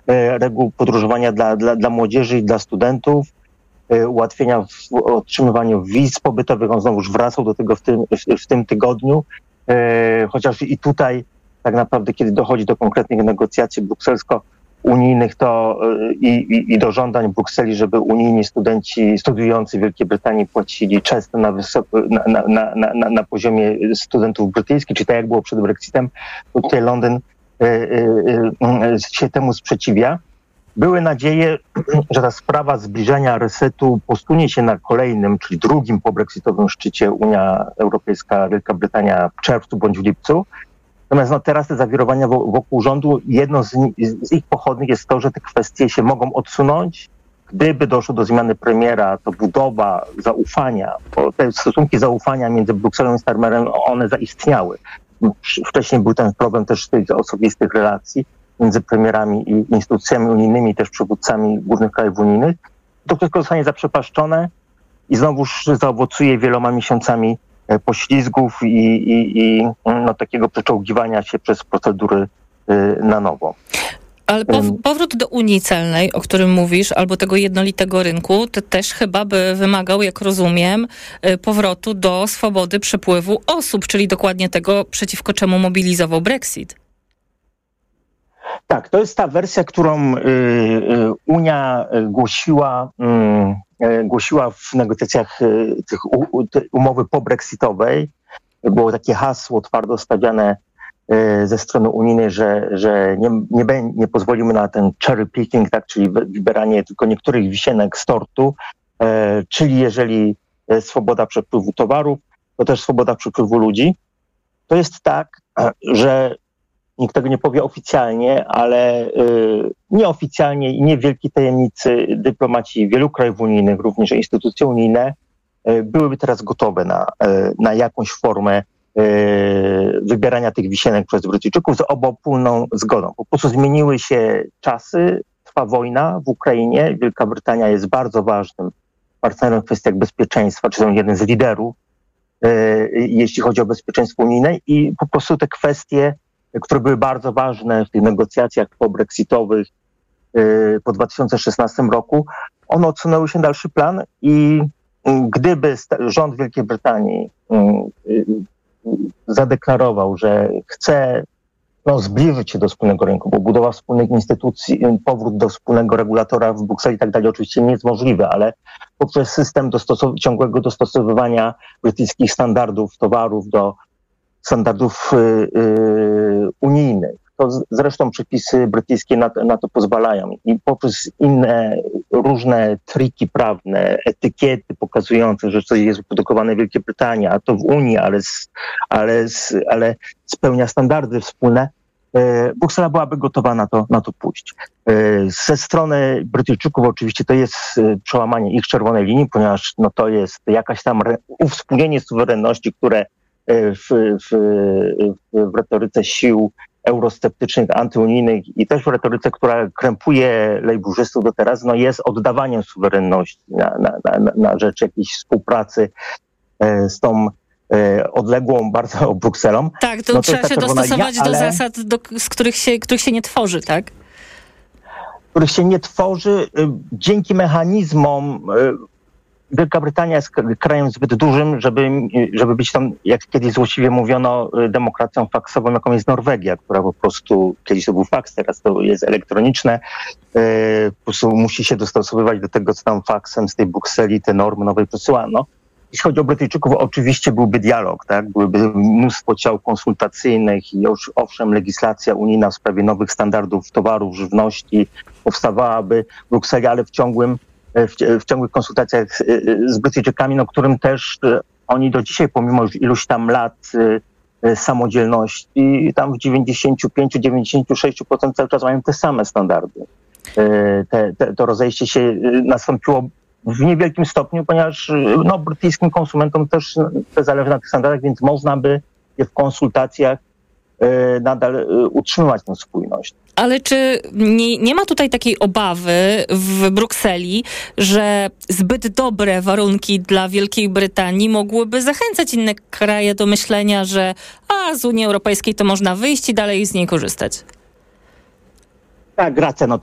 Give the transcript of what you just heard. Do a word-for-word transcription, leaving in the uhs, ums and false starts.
reguł podróżowania dla, dla, dla młodzieży i dla studentów, ułatwienia w otrzymywaniu wiz pobytowych. On znowuż wracał do tego w tym, w, w tym tygodniu, chociaż i tutaj tak naprawdę, kiedy dochodzi do konkretnych negocjacji brukselsko-unijnych, to i, i, i do żądań Brukseli, żeby unijni studenci studiujący w Wielkiej Brytanii płacili często na, wysoko, na, na, na, na, na poziomie studentów brytyjskich, czy tak jak było przed Brexitem, to tutaj Londyn y, y, y, się temu sprzeciwia. Były nadzieje, że ta sprawa zbliżenia resetu posunie się na kolejnym, czyli drugim pobrexitowym szczycie Unia Europejska, Wielka Brytania w czerwcu bądź w lipcu. Natomiast no, teraz te zawirowania wokół rządu, jedno z, z ich pochodnych jest to, że te kwestie się mogą odsunąć. Gdyby doszło do zmiany premiera, to budowa zaufania, bo te stosunki zaufania między Brukselą i Starmerem, one zaistniały. Wcześniej był ten problem też tych osobistych relacji między premierami i instytucjami unijnymi, też przywódcami głównych krajów unijnych. To wszystko zostanie zaprzepaszczone i znowuż zaowocuje wieloma miesiącami poślizgów i, i, i no, takiego przeczołgiwania się przez procedury y, na nowo. Ale pow- powrót do Unii Celnej, o którym mówisz, albo tego jednolitego rynku, to też chyba by wymagał, jak rozumiem, powrotu do swobody przepływu osób, czyli dokładnie tego, przeciwko czemu mobilizował Brexit. Tak, to jest ta wersja, którą y, y, Unia głosiła, y, głosiła w negocjacjach y, tych u, u, umowy pobrexitowej. Było takie hasło twardo stawiane y, ze strony unijnej, że, że nie, nie, be, nie pozwolimy na ten cherry picking, tak, czyli wybieranie tylko niektórych wisienek z tortu, y, czyli jeżeli swoboda przepływu towarów, to też swoboda przepływu ludzi. To jest tak, że nikt tego nie powie oficjalnie, ale y, nieoficjalnie i nie w wielkiej tajemnicy dyplomaci wielu krajów unijnych, również instytucje unijne, y, byłyby teraz gotowe na, y, na jakąś formę y, wybierania tych wisienek przez Brytyjczyków z obopólną zgodą. Po prostu zmieniły się czasy, trwa wojna w Ukrainie, Wielka Brytania jest bardzo ważnym partnerem w kwestiach bezpieczeństwa, czy są jeden z liderów, y, jeśli chodzi o bezpieczeństwo unijne i po prostu te kwestie, które były bardzo ważne w tych negocjacjach pobrexitowych yy, po dwa tysiące szesnastym roku, one odsunęły się na dalszy plan i yy, gdyby sta- rząd Wielkiej Brytanii yy, yy, zadeklarował, że chce no, zbliżyć się do wspólnego rynku, bo budowa wspólnych instytucji, yy, powrót do wspólnego regulatora w Brukseli i tak dalej oczywiście nie jest możliwy, ale poprzez system dostosow- ciągłego dostosowywania brytyjskich standardów towarów do standardów y, y, unijnych. To z, zresztą przepisy brytyjskie na, na to pozwalają. I poprzez inne różne triki prawne, etykiety pokazujące, że coś jest wyprodukowane w Wielkiej Brytanii, a to w Unii, ale, z, ale, z, ale spełnia standardy wspólne, y, Bruksela byłaby gotowa na to, na to pójść. Y, ze strony Brytyjczyków oczywiście to jest y, przełamanie ich czerwonej linii, ponieważ no, to jest jakaś tam re, uwspólnienie suwerenności, które W, w, w retoryce sił eurosceptycznych, antyunijnych i też w retoryce, która krępuje lejburzystów do teraz, no jest oddawaniem suwerenności na, na, na, na rzecz jakiejś współpracy e, z tą e, odległą bardzo Brukselą. Tak, to, no to trzeba się dostosować linia, do ale... zasad, do, z których się, których się nie tworzy, tak? Których się nie tworzy dzięki mechanizmom. Wielka Brytania jest krajem zbyt dużym, żeby, żeby być tam, jak kiedyś złośliwie mówiono, demokracją faksową, jaką jest Norwegia, która po prostu, kiedyś to był faks, teraz to jest elektroniczne, po prostu musi się dostosowywać do tego, co tam faksem z tej Brukseli te normy nowej przesyłano. Jeśli chodzi o Brytyjczyków, oczywiście byłby dialog, tak? Byłyby mnóstwo ciał konsultacyjnych i już owszem, legislacja unijna w sprawie nowych standardów towarów, żywności powstawałaby w Brukseli, ale w ciągłym W, w ciągłych konsultacjach z, z Brytyjczykami, no którym też oni do dzisiaj, pomimo już iluś tam lat y, samodzielności, tam w dziewięćdziesiąt pięć do dziewięćdziesięciu sześciu procent cały czas mają te same standardy. Y, te, te, to rozejście się nastąpiło w niewielkim stopniu, ponieważ no, brytyjskim konsumentom też zależy na tych standardach, więc można by je w konsultacjach y, nadal y, utrzymywać tę spójność. Ale czy nie, nie ma tutaj takiej obawy w Brukseli, że zbyt dobre warunki dla Wielkiej Brytanii mogłyby zachęcać inne kraje do myślenia, że a z Unii Europejskiej to można wyjść i dalej z niej korzystać? Tak, racja. No